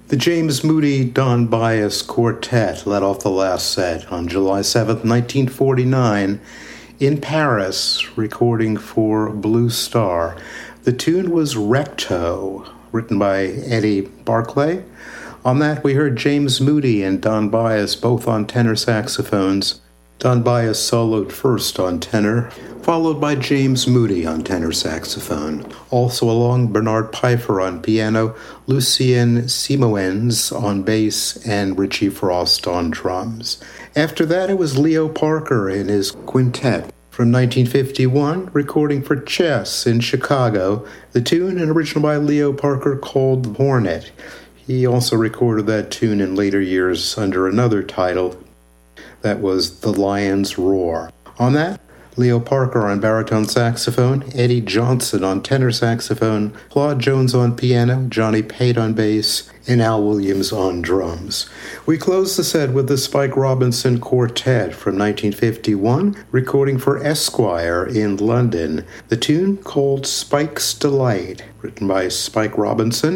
The James Moody Don Byas Quartet led off the last set on July 7th, 1949, in Paris, recording for Blue Star. The tune was Recto, written by Eddie Barclay. On that, we heard James Moody and Don Byas both on tenor saxophones. Don Byas soloed first on tenor, followed by James Moody on tenor saxophone. Also along, Bernard Pfeiffer on piano, Lucien Simoens on bass, and Richie Frost on drums. After that, it was Leo Parker and his quintet. From 1951, recording for Chess in Chicago, the tune, an original by Leo Parker called Hornet. He also recorded that tune in later years under another title. That was The Lion's Roar. On that, Leo Parker on baritone saxophone, Eddie Johnson on tenor saxophone, Claude Jones on piano, Johnny Pate on bass, and Al Williams on drums. We closed the set with the Spike Robinson Quartet from 1951, recording for Esquire in London. The tune called Spike's Delight, written by Spike Robinson